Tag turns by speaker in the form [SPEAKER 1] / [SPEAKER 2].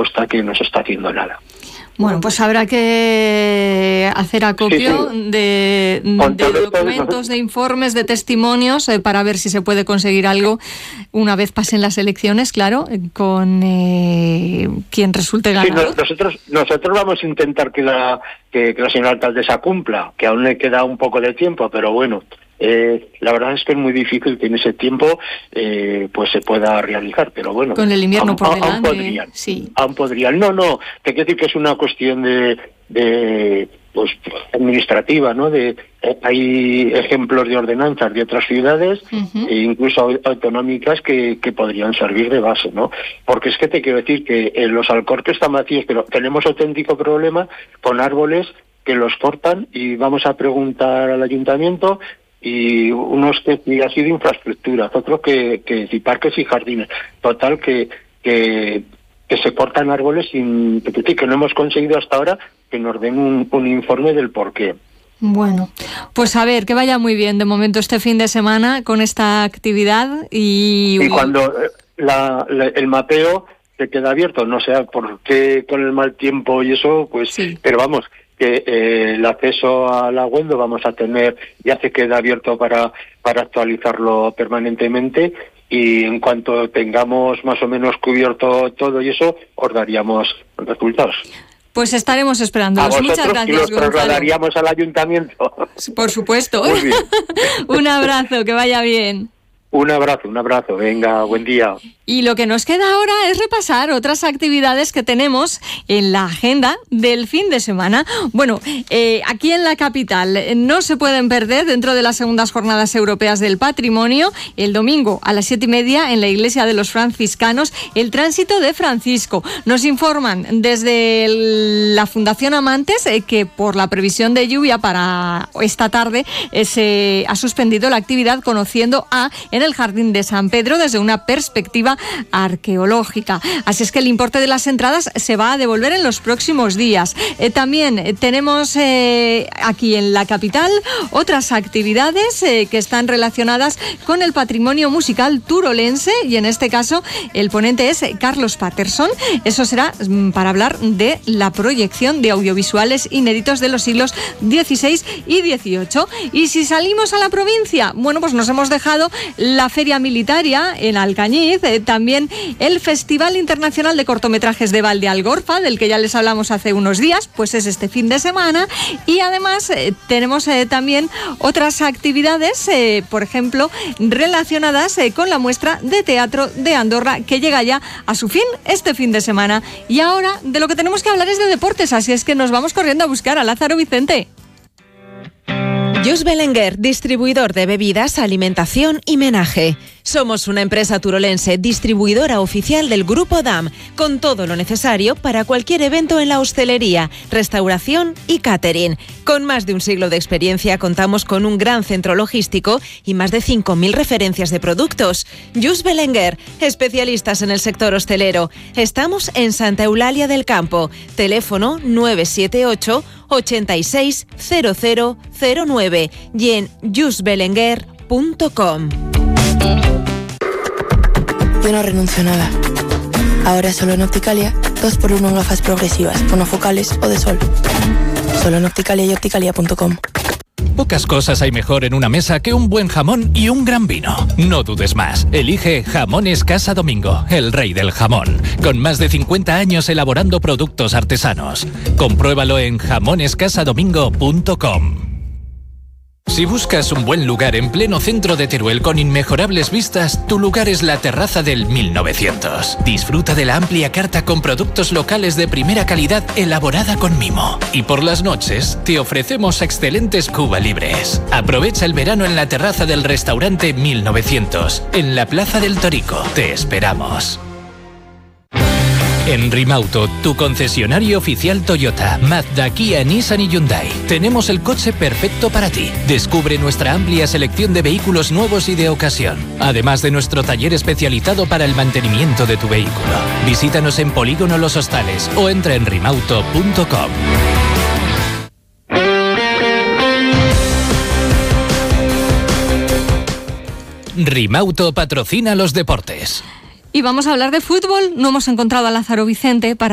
[SPEAKER 1] consta que no se está haciendo nada.
[SPEAKER 2] Bueno, pues habrá que hacer acopio de documentos, de informes, de testimonios para ver si se puede conseguir algo una vez pasen las elecciones, claro, con quien resulte ganador.
[SPEAKER 1] Nosotros vamos a intentar que la señora alcaldesa cumpla, que aún le queda un poco de tiempo, pero bueno, la verdad es que es muy difícil que en ese tiempo pues se pueda realizar, pero bueno,
[SPEAKER 2] con el invierno por delante,
[SPEAKER 1] aún podrían. No, te quiero decir que es una cuestión de pues administrativa, ¿no? Hay ejemplos de ordenanzas de otras ciudades, e incluso autonómicas, que podrían servir de base, ¿no? Porque es que te quiero decir que los Alcorques están vacíos, pero tenemos auténtico problema con árboles que los cortan, y vamos a preguntar al ayuntamiento, y unos que ha sido infraestructuras, otros que parques y jardines. Total, que se cortan árboles sin que no hemos conseguido hasta ahora que nos den un informe del porqué.
[SPEAKER 2] Bueno, pues a ver, que vaya muy bien de momento este fin de semana con esta actividad y
[SPEAKER 1] cuando el mapeo se queda abierto, no sé por qué con el mal tiempo y eso, pues sí. Pero vamos, que el acceso a la web lo vamos a tener, ya se queda abierto para actualizarlo permanentemente, y en cuanto tengamos más o menos cubierto todo y eso, os daríamos resultados.
[SPEAKER 2] Pues estaremos esperándolos. Muchas gracias,
[SPEAKER 1] Gonzalo. Los trasladaríamos al ayuntamiento.
[SPEAKER 2] Por supuesto.
[SPEAKER 1] Muy bien.
[SPEAKER 2] Un abrazo, que vaya bien.
[SPEAKER 1] Un abrazo. Venga, buen día.
[SPEAKER 2] Y lo que nos queda ahora es repasar otras actividades que tenemos en la agenda del fin de semana. Bueno, aquí en la capital no se pueden perder, dentro de las segundas jornadas europeas del patrimonio, el domingo a las 7:30 en la iglesia de los franciscanos, el tránsito de Francisco. Nos informan desde la Fundación Amantes que por la previsión de lluvia para esta tarde se ha suspendido la actividad Conociendo en el Jardín de San Pedro desde una perspectiva arqueológica. Así es que el importe de las entradas se va a devolver en los próximos días. También tenemos aquí en la capital otras actividades que están relacionadas con el patrimonio musical turolense, y en este caso el ponente es Carlos Patterson. Eso será para hablar de la proyección de audiovisuales inéditos de los siglos XVI y XVIII. Y si salimos a la provincia, bueno, pues nos hemos dejado la Feria Militaria en Alcañiz, también el Festival Internacional de Cortometrajes de Valdealgorfa, del que ya les hablamos hace unos días, pues es este fin de semana, y además tenemos también otras actividades, por ejemplo, relacionadas con la muestra de teatro de Andorra, que llega ya a su fin este fin de semana. Y ahora de lo que tenemos que hablar es de deportes, así es que nos vamos corriendo a buscar a Lázaro Vicente.
[SPEAKER 3] Just Belenguer, distribuidor de bebidas, alimentación y menaje. Somos una empresa turolense, distribuidora oficial del Grupo DAM, con todo lo necesario para cualquier evento en la hostelería, restauración y catering. Con más de un siglo de experiencia, contamos con un gran centro logístico y más de 5.000 referencias de productos. Just Belenguer, especialistas en el sector hostelero. Estamos en Santa Eulalia del Campo. Teléfono 978 860009 y en justbelenguer.com.
[SPEAKER 4] Yo no renuncio a nada. Ahora solo en Opticalia, 2x1 en gafas progresivas, monofocales o de sol. Solo en Opticalia y opticalia.com.
[SPEAKER 5] Pocas cosas hay mejor en una mesa que un buen jamón y un gran vino. No dudes más. Elige Jamones Casa Domingo, el rey del jamón. Con más de 50 años elaborando productos artesanos. Compruébalo en jamonescasadomingo.com. Si buscas un buen lugar en pleno centro de Teruel con inmejorables vistas, tu lugar es la terraza del 1900. Disfruta de la amplia carta con productos locales de primera calidad elaborada con mimo. Y por las noches te ofrecemos excelentes Cuba libres. Aprovecha el verano en la terraza del restaurante 1900, en la Plaza del Torico. Te esperamos. En Rimauto, tu concesionario oficial Toyota, Mazda, Kia, Nissan y Hyundai. Tenemos el coche perfecto para ti. Descubre nuestra amplia selección de vehículos nuevos y de ocasión. Además de nuestro taller especializado para el mantenimiento de tu vehículo. Visítanos en Polígono Los Hostales o entra en rimauto.com. Rimauto patrocina los deportes.
[SPEAKER 2] Y vamos a hablar de fútbol. No hemos encontrado a Lázaro Vicente para